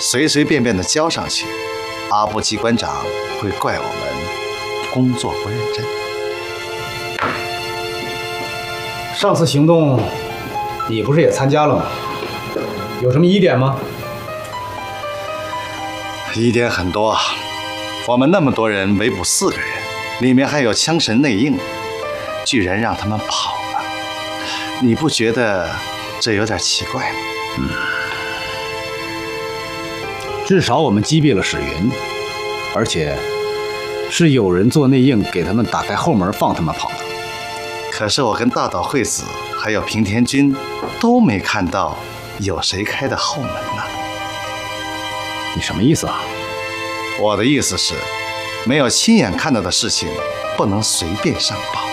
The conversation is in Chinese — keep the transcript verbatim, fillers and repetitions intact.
随随便便的交上去，阿部机关长会怪我们工作不认真。 上次行动，你不是也参加了吗？有什么疑点吗？ 疑点很多啊，我们那么多人围捕四个人，里面还有枪神内应，居然让他们跑了，你不觉得这有点奇怪吗？ 嗯，至少我们击毙了史云，而且是有人做内应给他们打开后门放他们跑的。 可是我跟大岛惠子还有平田君都没看到有谁开的后门呢。 你什么意思啊？ 我的意思是，没有亲眼看到的事情不能随便上报。